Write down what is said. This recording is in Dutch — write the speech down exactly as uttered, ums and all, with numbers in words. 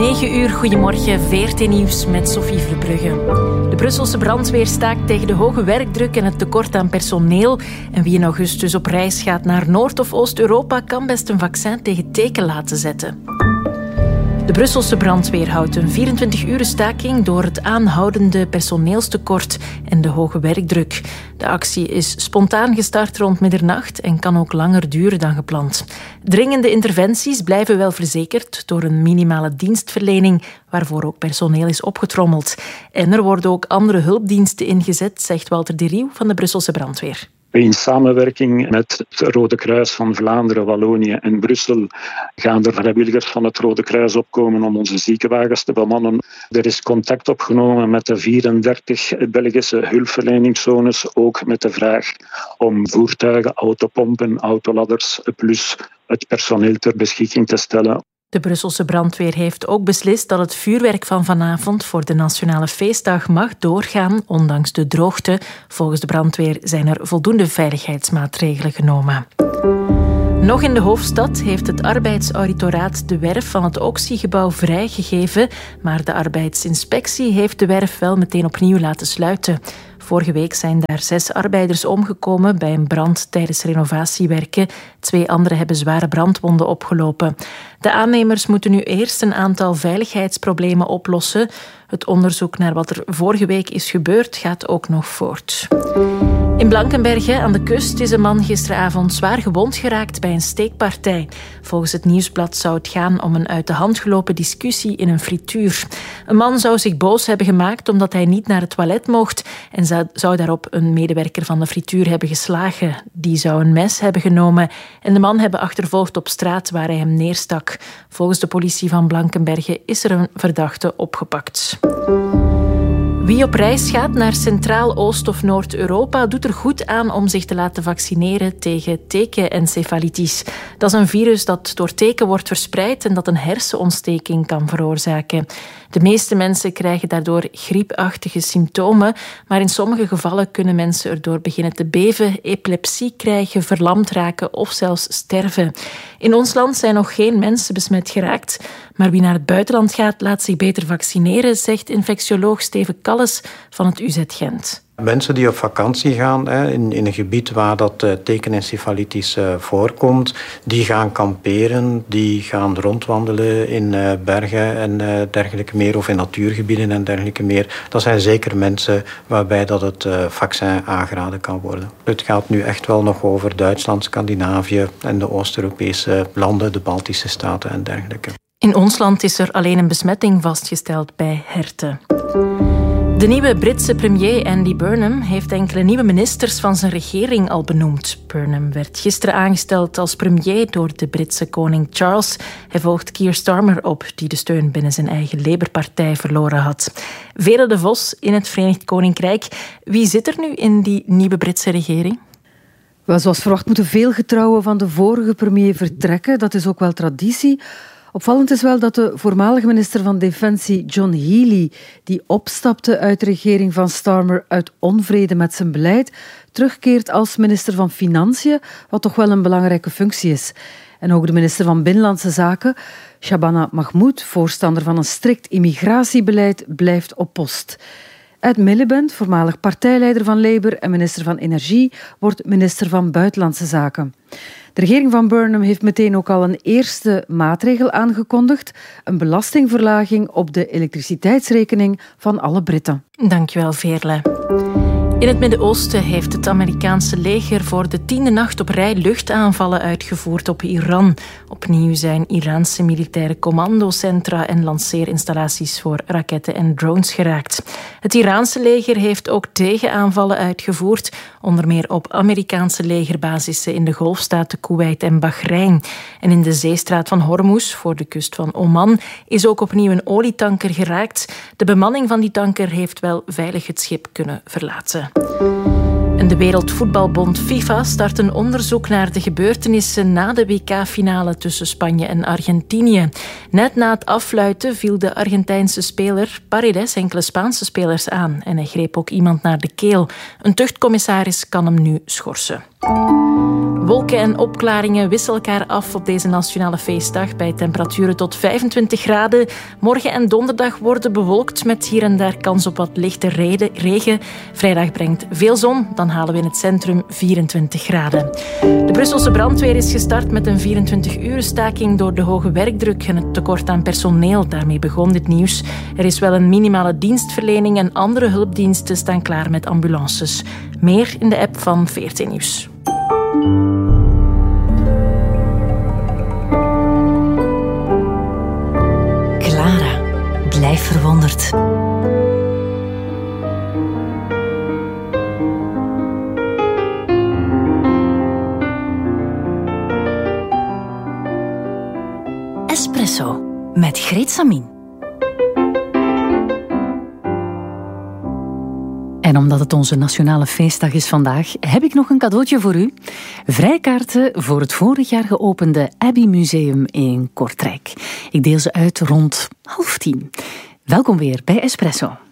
negen uur, goedemorgen, V R T Nieuws met Sophie Verbrugge. De Brusselse brandweer staakt tegen de hoge werkdruk en het tekort aan personeel. En wie in augustus op reis gaat naar Noord- of Oost-Europa kan best een vaccin tegen teken laten zetten. De Brusselse brandweer houdt een vierentwintig-uren staking door het aanhoudende personeelstekort en de hoge werkdruk. De actie is spontaan gestart rond middernacht en kan ook langer duren dan gepland. Dringende interventies blijven wel verzekerd door een minimale dienstverlening waarvoor ook personeel is opgetrommeld. En er worden ook andere hulpdiensten ingezet, zegt Walter de Rieuw van de Brusselse brandweer. In samenwerking met het Rode Kruis van Vlaanderen, Wallonië en Brussel gaan er vrijwilligers van het Rode Kruis opkomen om onze ziekenwagens te bemannen. Er is contact opgenomen met de vierendertig Belgische hulpverleningszones, ook met de vraag om voertuigen, autopompen, autoladders plus het personeel ter beschikking te stellen. De Brusselse brandweer heeft ook beslist dat het vuurwerk van vanavond voor de Nationale Feestdag mag doorgaan, ondanks de droogte. Volgens de brandweer zijn er voldoende veiligheidsmaatregelen genomen. Nog in de hoofdstad heeft het arbeidsauditoraat de werf van het Oxy-gebouw vrijgegeven, maar de arbeidsinspectie heeft de werf wel meteen opnieuw laten sluiten. Vorige week zijn daar zes arbeiders omgekomen bij een brand tijdens renovatiewerken. Twee anderen hebben zware brandwonden opgelopen. De aannemers moeten nu eerst een aantal veiligheidsproblemen oplossen. Het onderzoek naar wat er vorige week is gebeurd gaat ook nog voort. In Blankenberge aan de kust is een man gisteravond zwaar gewond geraakt bij een steekpartij. Volgens het Nieuwsblad zou het gaan om een uit de hand gelopen discussie in een frituur. Een man zou zich boos hebben gemaakt omdat hij niet naar het toilet mocht en zou daarop een medewerker van de frituur hebben geslagen. Die zou een mes hebben genomen en de man hebben achtervolgd op straat waar hij hem neerstak. Volgens de politie van Blankenberge is er een verdachte opgepakt. Wie op reis gaat naar Centraal, Oost- of Noord-Europa doet er goed aan om zich te laten vaccineren tegen tekenencefalitis. Dat is een virus dat door teken wordt verspreid en dat een hersenontsteking kan veroorzaken. De meeste mensen krijgen daardoor griepachtige symptomen, maar in sommige gevallen kunnen mensen erdoor beginnen te beven, epilepsie krijgen, verlamd raken of zelfs sterven. In ons land zijn nog geen mensen besmet geraakt, maar wie naar het buitenland gaat laat zich beter vaccineren, zegt infectioloog Steven Kalles van het U Z Gent. Mensen die op vakantie gaan hè, in, in een gebied waar dat uh, tekenencefalitis uh, voorkomt, die gaan kamperen, die gaan rondwandelen in uh, bergen en uh, dergelijke meer, of in natuurgebieden en dergelijke meer. Dat zijn zeker mensen waarbij dat het uh, vaccin aangeraden kan worden. Het gaat nu echt wel nog over Duitsland, Scandinavië en de Oost-Europese landen, de Baltische staten en dergelijke. In ons land is er alleen een besmetting vastgesteld bij herten. De nieuwe Britse premier Andy Burnham heeft enkele nieuwe ministers van zijn regering al benoemd. Burnham werd gisteren aangesteld als premier door de Britse koning Charles. Hij volgt Keir Starmer op, die de steun binnen zijn eigen Labour-partij verloren had. Vera de Vos in het Verenigd Koninkrijk. Wie zit er nu in die nieuwe Britse regering? Wel, zoals verwacht moeten veel getrouwen van de vorige premier vertrekken. Dat is ook wel traditie. Opvallend is wel dat de voormalige minister van Defensie John Healey, die opstapte uit de regering van Starmer uit onvrede met zijn beleid, terugkeert als minister van Financiën, wat toch wel een belangrijke functie is. En ook de minister van Binnenlandse Zaken, Shabana Mahmood, voorstander van een strikt immigratiebeleid, blijft op post. Ed Miliband, voormalig partijleider van Labour en minister van Energie, wordt minister van Buitenlandse Zaken. De regering van Burnham heeft meteen ook al een eerste maatregel aangekondigd. Een belastingverlaging op de elektriciteitsrekening van alle Britten. Dankjewel, Veerle. In het Midden-Oosten heeft het Amerikaanse leger voor de tiende nacht op rij luchtaanvallen uitgevoerd op Iran. Opnieuw zijn Iraanse militaire commandocentra en lanceerinstallaties voor raketten en drones geraakt. Het Iraanse leger heeft ook tegenaanvallen uitgevoerd, onder meer op Amerikaanse legerbasissen in de golfstaten Kuwait en Bahrein. En in de zeestraat van Hormuz, voor de kust van Oman, is ook opnieuw een olietanker geraakt. De bemanning van die tanker heeft wel veilig het schip kunnen verlaten. En de Wereldvoetbalbond FIFA start een onderzoek naar de gebeurtenissen na de W K-finale tussen Spanje en Argentinië. Net na het affluiten viel de Argentijnse speler Paredes enkele Spaanse spelers aan en hij greep ook iemand naar de keel. Een tuchtcommissaris kan hem nu schorsen. Wolken en opklaringen wisselen elkaar af op deze nationale feestdag bij temperaturen tot vijfentwintig graden. Morgen en donderdag worden bewolkt met hier en daar kans op wat lichte regen. Vrijdag brengt veel zon, dan halen we in het centrum vierentwintig graden. De Brusselse brandweer is gestart met een vierentwintig-uur staking door de hoge werkdruk en het tekort aan personeel. Daarmee begon dit nieuws. Er is wel een minimale dienstverlening en andere hulpdiensten staan klaar met ambulances. Meer in de app van V R T Nieuws. Clara, blijf verwonderd. Espresso met Greet Samin. En omdat het onze nationale feestdag is vandaag, heb ik nog een cadeautje voor u. Vrijkaarten voor het vorig jaar geopende Abbey Museum in Kortrijk. Ik deel ze uit rond half tien. Welkom weer bij Espresso.